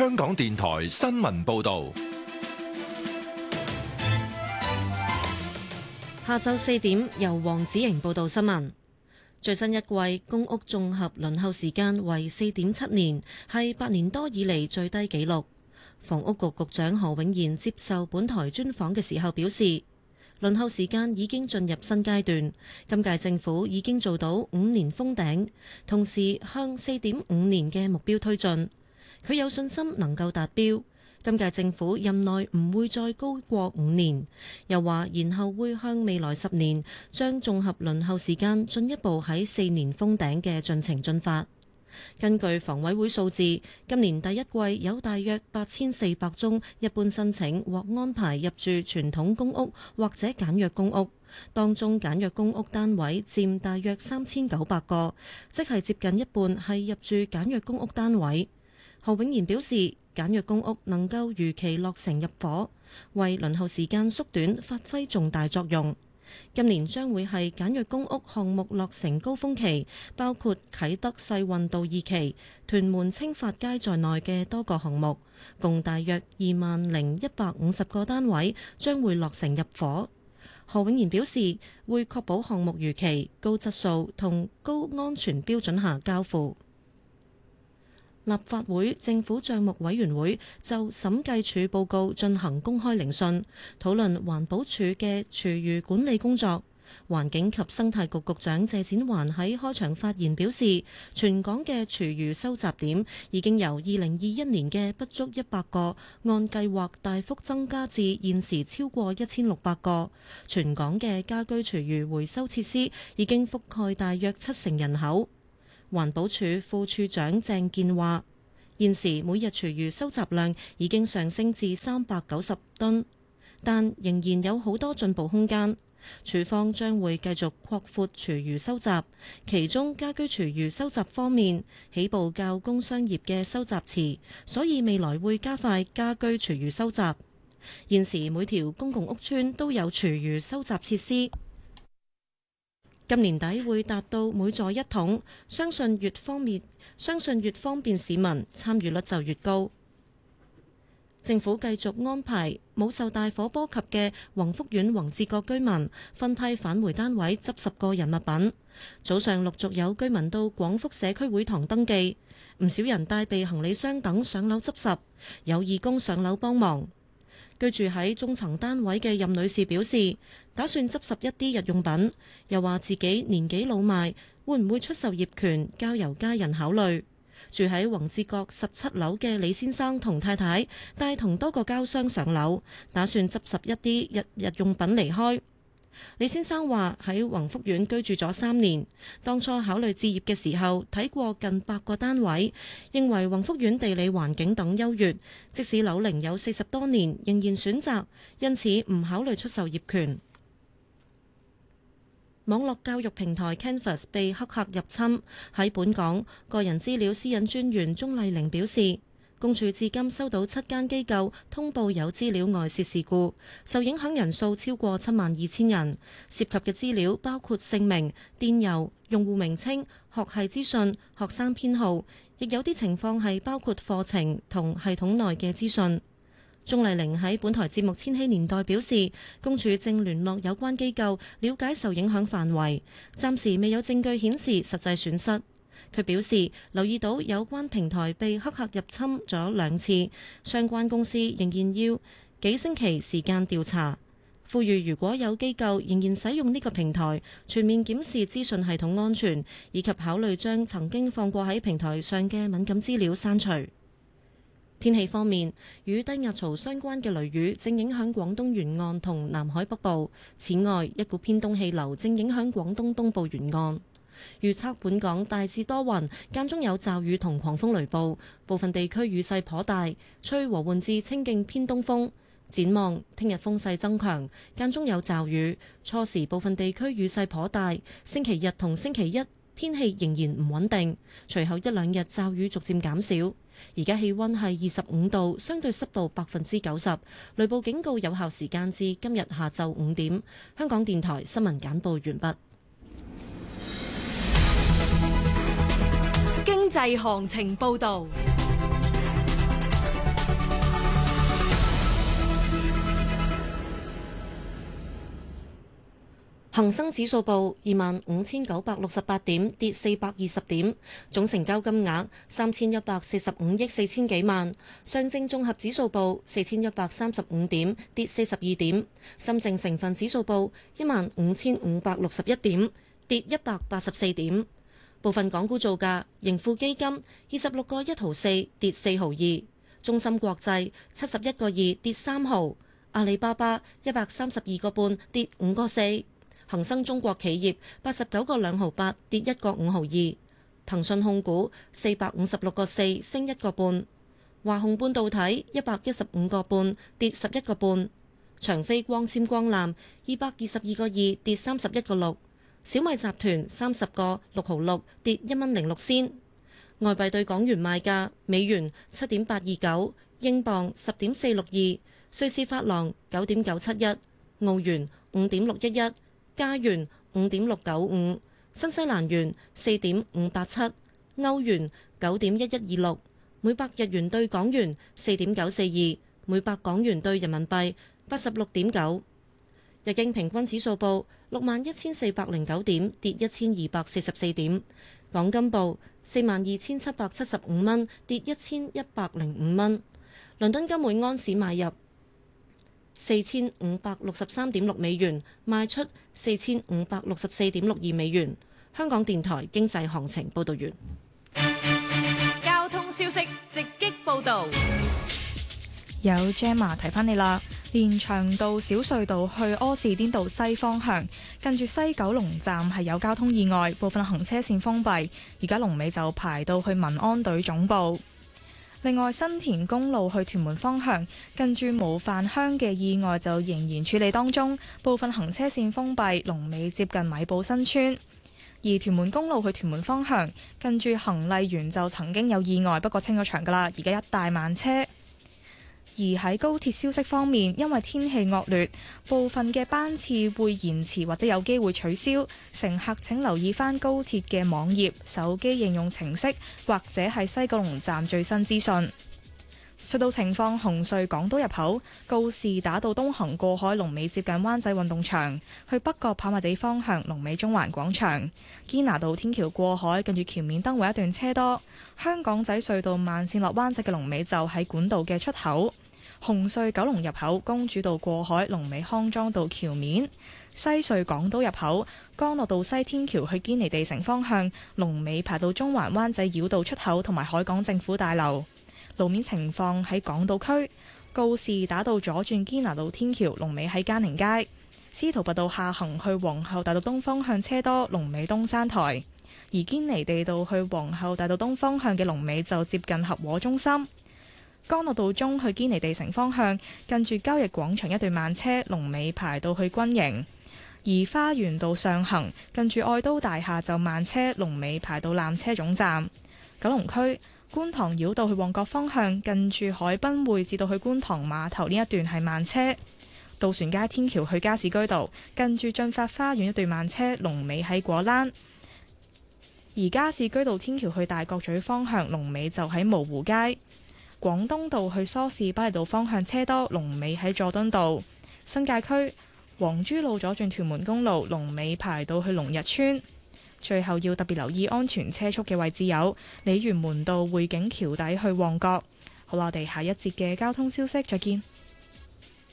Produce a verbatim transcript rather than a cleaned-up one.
香港電台新聞報道。 下晝四點，由黃子瑩報道新聞。最新一季公屋綜合輪候時間為四點七年，係八年多以嚟最低紀錄。房屋局局長何永賢接受本台專訪嘅時候表示，輪候時間已經進入新階段，今屆政府已經做到五年封頂，同時向四點五年嘅目標推進。佢有信心能夠達標。今屆政府任內唔會再高過五年，又話然後會向未來十年將綜合輪候時間進一步喺四年封頂嘅進程進發。根據房委會數字，今年第一季有大約八千四百宗一般申請獲安排入住傳統公屋或者簡約公屋，當中簡約公屋單位佔大約三千九百個，即係接近一半係入住簡約公屋單位。何永賢表示，簡約公屋能夠如期落成入伙，為輪候時間縮短發揮重大作用。今年將會係簡約公屋項目落成高峰期，包括啟德世運道二期、屯門青發街在內嘅多個項目，共大約二萬零一百五十個單位將會落成入伙。何永賢表示，會確保項目如期、高質素同高安全標準下交付。立法會政府帳目委員會就審計署報告進行公開聆訊，討論環保署嘅廚餘管理工作。環境及生態局局長謝展寰喺開場發言表示，全港嘅廚餘收集點已經由二零二一年嘅不足一百個，按計劃大幅增加至現時超過一千六百個。全港嘅家居廚餘回收設施已經覆蓋大約七成人口。環保署副署長鄭健話，現時每日廚餘收集量已經上升至三百九十噸，但仍然有好多進步空間。署方將會繼續擴闊廚餘收集，其中家居廚餘收集方面起步較工商業嘅收集遲，所以未來會加快家居廚餘收集。現時每條公共屋邨都有廚餘收集設施。今年底會達到每座一桶，相信越方便，相信越方便市民，參與率就越高。政府繼續安排冇受大火波及嘅宏福苑宏志閣居民分批返回單位執拾個人物品。早上陸續有居民到廣福社區會堂登記，唔少人帶備行李箱等上樓執拾，有義工上樓幫忙。居住喺中層單位嘅任女士表示，打算執拾一啲日用品，又話自己年紀老邁，會唔會出售業權，交由家人考慮。住喺宏志閣十七樓嘅李先生同太太帶同多個膠箱上樓，打算執拾一啲日日用品離開。李先生話喺宏福苑居住咗三年，當初考慮置業嘅時候睇過近百個單位，認為宏福苑地理環境等優越，即使樓齡有四十多年，仍然選擇，因此唔考慮出售業權。網絡教育平台 Canvas 被黑客入侵，喺本港個人資料私隱專員鍾麗玲表示，公署至今收到七間機構通報有資料外泄事故，受影響人數超過七萬二千人，涉及嘅資料包括姓名、電郵、用戶名稱、學系資訊、學生編號，亦有啲情況係包括課程同系統內嘅資訊。鍾麗玲喺本台節目《千禧年代》表示，公署正聯絡有關機構了解受影響範圍，暫時未有證據顯示實際損失。佢表示留意到有關平台被黑客入侵咗兩次，相關公司仍然要幾星期時間調查。呼籲如果有機構仍然使用呢個平台，全面檢視資訊系統安全，以及考慮將曾經放過喺平台上嘅敏感資料刪除。天氣方面，與低壓槽相關嘅雷雨正影響廣東沿岸同南海北部。此外，一股偏東氣流正影響廣東東部沿岸。預測本港大致多雲，間中有驟雨同狂風雷暴，部分地區雨勢頗大，吹和緩至清勁偏東風。展望聽日風勢增強，間中有驟雨，初時部分地區雨勢頗大。星期日同星期一天氣仍然唔穩定，隨後一兩日驟雨逐漸減少。而家氣溫係二十五度，相對濕度百分之九十，雷暴警告有效時間至今日下晝五點。香港電台新聞簡報完畢。 經濟行情報道。 恒生指數報二萬五千九百六十八點，跌四百二十點，總成交金額三千一百四十五億四千幾萬。上證綜合指數報四千一百三十五點，跌四十二點。深證成分指數報一萬五千五百六十一點，跌一百八十四點。部分港股造價：盈富基金二十六個一毫四，跌四毫二；中芯國際七十一個二，跌三毫；阿里巴巴一百三十二個半，跌五個四。恒生中國企業八十九個兩毫八，跌一個五毫二；騰訊控股四百五十六個四，升一個半；華虹半導體一百一十五個半，跌十一個半；長飛光纖光纜二百二十二個二，跌三十一個六；小米集團三十個六毫六，跌一蚊零六仙。外幣對港元賣價：美元七點八二九，英鎊十點四六二，瑞士法郎九點九七一，澳元五點六一一。加元五點六九五，新西蘭元四點五八七，歐元九點一一二六，每百日元對港元四點九四二，每百港元對人民幣八十六點九。日經平均指數報六萬一千四百零九點，跌一千二百四十四點。港金報四萬二千七百七十五蚊，跌一千一百零五蚊。倫敦金每安士買入四千五百六十三點六美元，賣出四千五百六十四點六二美元。香港電台經濟行情報道完。 交通消息直擊報道， 有 Gemma 提翻你啦。連翔道小隧道去柯士甸道西方向，近住西九龍站係有交通意外，部分行車線封閉，而家龍尾就排到去民安隊總部。另外，新田公路去屯門方向，近住模範鄉嘅意外就仍然處理當中，部分行車線封閉，龍尾接近米埔新村。而屯門公路去屯門方向，近住恒麗園就曾經有意外，不過清咗場㗎喇，而家一大慢車。而喺高鐵消息方面，因為天氣惡劣，部分嘅班次會延遲或者有機會取消，乘客請留意返高鐵嘅網頁、手機應用程式或者係西九龍站最新資訊。隧道情況：紅隧港島入口告士打道東行過海龍尾接近灣仔運動場，去北角跑馬地方向龍尾中環廣場；堅拿道天橋過海近住橋面燈位一段車多。香港仔隧道慢線落灣仔嘅龍尾就喺管道嘅出口。紅隧九龍入口公主道過海龍尾康莊道橋面。西隧港島入口干諾道西天橋去堅尼地城方向龍尾排到中環灣仔繞道出口同埋海港政府大樓。路面情況喺港島區告士打道左轉堅拿道天橋龍尾喺嘉寧街。司徒拔道下行去皇后大道東方向車多，龍尾東山台。而堅尼地道去皇后大道東方向嘅龍尾就接近合和中心。干諾道中去堅尼地城方向近住交易廣場一段慢車，龍尾排到去軍營。而花園道上行近住愛都大廈就慢車，龍尾排到纜車總站。九龍區觀塘繞道去旺角方向近住海濱匯至到去觀塘碼頭呢一段係慢車。渡船街天橋去加士居道近住駿發花園一段慢車，龍尾喺果欄。而加士居道天橋去大角咀方向龍尾就喺蕪湖街。廣東道去梳士巴利道方向車多，龍尾喺佐敦道。新界區黃珠路左轉屯門公路龍尾排到去龍日村。最後要特別留意安全車速嘅位置有鯉魚門道匯景橋底去旺角。好啦，我哋下一節嘅交通消息再見。